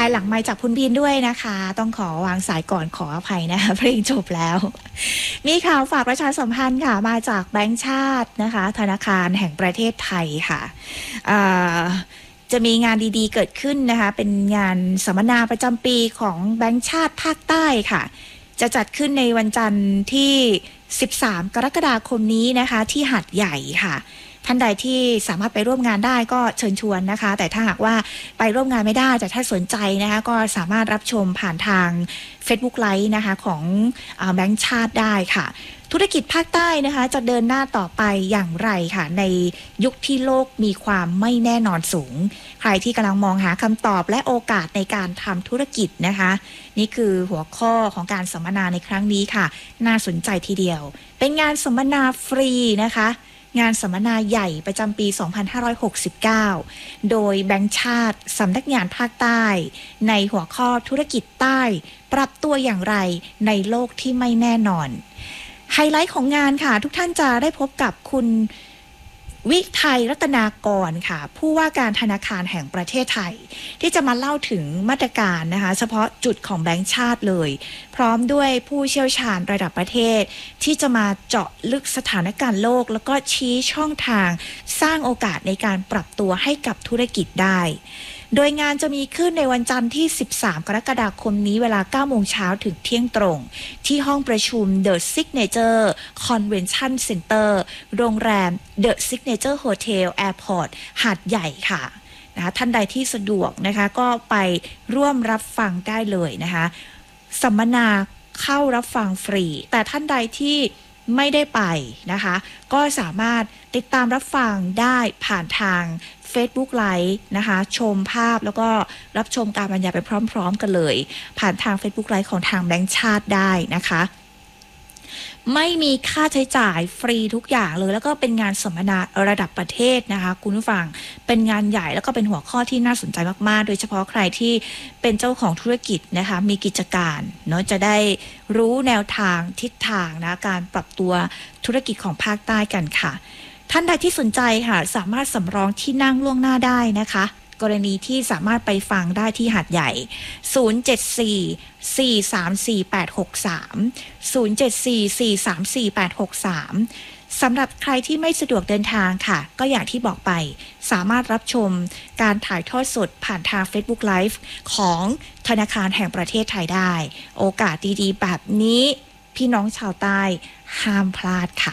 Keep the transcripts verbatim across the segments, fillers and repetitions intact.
หลังไมค์จากคุณบีนด้วยนะคะต้องขอวางสายก่อนขออภัยนะคะเพลงจบแล้วมีข่าวฝากประชาสัมพันธ์ค่ะมาจากแบงก์ชาตินะคะธนาคารแห่งประเทศไทยค่ะจะมีงานดีๆเกิดขึ้นนะคะเป็นงานสัมมนาประจำปีของแบงก์ชาติภาคใต้ค่ะจะจัดขึ้นในวันจันทร์ที่สิบสามกรกฎาคมนี้นะคะที่หาดใหญ่ค่ะท่านใดที่สามารถไปร่วมงานได้ก็เชิญชวนนะคะแต่ถ้าหากว่าไปร่วมงานไม่ได้แต่ถ้าสนใจนะคะก็สามารถรับชมผ่านทาง Facebook Live นะคะของแบงก์ชาติได้ค่ะธุรกิจภาคใต้นะคะจะเดินหน้าต่อไปอย่างไรค่ะในยุคที่โลกมีความไม่แน่นอนสูงใครที่กำลังมองหาคำตอบและโอกาสในการทำธุรกิจนะคะนี่คือหัวข้อของการสัมมนาในครั้งนี้ค่ะน่าสนใจทีเดียวเป็นงานสัมมนาฟรีนะคะงานสัมมนาใหญ่ประจำปีสองพันห้าร้อยหกสิบเก้าโดยแบงก์ชาติสำนักงานภาคใต้ในหัวข้อธุรกิจใต้ปรับตัวอย่างไรในโลกที่ไม่แน่นอนไฮไลท์ของงานค่ะทุกท่านจะได้พบกับคุณวิทัยรัตนากรค่ะผู้ว่าการธนาคารแห่งประเทศไทยที่จะมาเล่าถึงมาตรการนะคะเฉพาะจุดของแบงก์ชาติเลยพร้อมด้วยผู้เชี่ยวชาญระดับประเทศที่จะมาเจาะลึกสถานการณ์โลกแล้วก็ชี้ช่องทางสร้างโอกาสในการปรับตัวให้กับธุรกิจได้โดยงานจะมีขึ้นในวันจันทร์ที่สิบสามกรกฎาคมนี้เวลา เก้าโมงเช้าถึงเที่ยงตรงที่ห้องประชุม The Signature Convention Center โรงแรม The Signature Hotel Airport หาดใหญ่ค่ะนะคะท่านใดที่สะดวกนะคะก็ไปร่วมรับฟังได้เลยนะคะสัมมนาเข้ารับฟังฟรีแต่ท่านใดที่ไม่ได้ไปนะคะก็สามารถติดตามรับฟังได้ผ่านทาง Facebook Live นะคะชมภาพแล้วก็รับชมการบรรยายไปพร้อมๆกันเลยผ่านทาง Facebook Live ของทางแบงก์ชาติได้นะคะไม่มีค่าใช้จ่ายฟรีทุกอย่างเลยแล้วก็เป็นงานสัมมนาระดับประเทศนะคะคุณผู้ฟังเป็นงานใหญ่แล้วก็เป็นหัวข้อที่น่าสนใจมากๆโดยเฉพาะใครที่เป็นเจ้าของธุรกิจนะคะมีกิจการเนาะจะได้รู้แนวทางทิศทางนะการปรับตัวธุรกิจของภาคใต้กันค่ะท่านใดที่สนใจค่ะสามารถสำรองที่นั่งล่วงหน้าได้นะคะกรณีที่สามารถไปฟังได้ที่หาดใหญ่ศูนย์ เจ็ด สี่ สี่ สาม สี่ แปด หก สาม ศูนย์ เจ็ด สี่ สี่ สาม สี่ แปด หก สามสำหรับใครที่ไม่สะดวกเดินทางค่ะก็อย่างที่บอกไปสามารถรับชมการถ่ายทอดสดผ่านทาง Facebook Live ของธนาคารแห่งประเทศไทยได้โอกาสดีๆแบบนี้พี่น้องชาวใต้ห้ามพลาดค่ะ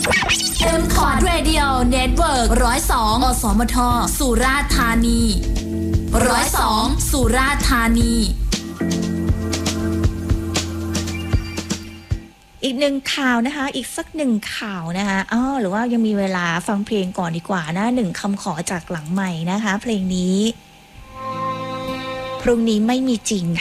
M Cord Radio Network หนึ่งศูนย์สอง อสมทสุราษฎร์ธานีหนึ่งศูนย์สองสุราษฎร์ธานีอีกหนึ่งข่าวนะคะอีกสักหนึ่งข่าวนะคะอ้อหรือว่ายังมีเวลาฟังเพลงก่อนดีกว่านะหนึ่งคำขอจากหลังใหม่นะคะเพลงนี้พรุ่งนี้ไม่มีจริง